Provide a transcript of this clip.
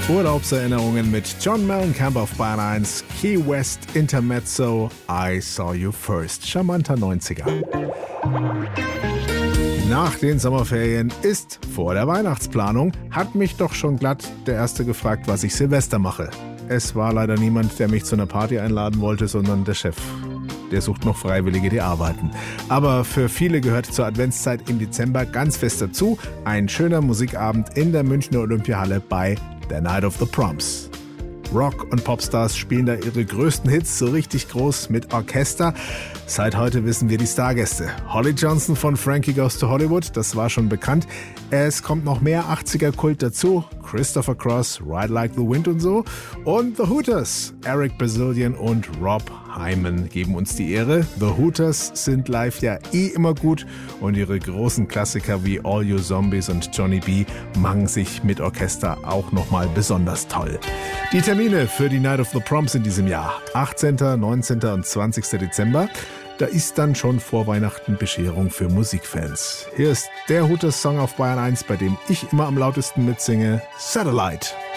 Urlaubserinnerungen mit John Mellencamp auf Bayern 1, Key West Intermezzo, I Saw You First. Charmanter 90er. Nach den Sommerferien ist vor der Weihnachtsplanung, hat mich doch schon glatt der Erste gefragt, was ich Silvester mache. Es war leider niemand, der mich zu einer Party einladen wollte, sondern der Chef. Der sucht noch Freiwillige, die arbeiten. Aber für viele gehört zur Adventszeit im Dezember ganz fest dazu ein schöner Musikabend in der Münchner Olympiahalle bei The Night of the Proms. Rock- und Popstars spielen da ihre größten Hits so richtig groß mit Orchester. Seit heute wissen wir die Stargäste. Holly Johnson von Frankie Goes to Hollywood, das war schon bekannt. Es kommt noch mehr 80er-Kult dazu. Christopher Cross, Ride Like the Wind und so. Und The Hooters, Eric Brazilian und Rob Hyman geben uns die Ehre. The Hooters sind live ja immer gut und ihre großen Klassiker wie All You Zombies und Johnny B. machen sich mit Orchester auch nochmal besonders toll. Die Termine für die Night of the Proms in diesem Jahr: 18., 19. und 20. Dezember. Da ist dann schon vor Weihnachten Bescherung für Musikfans. Hier ist der Hooters-Song auf Bayern 1, bei dem ich immer am lautesten mitsinge: Satellite.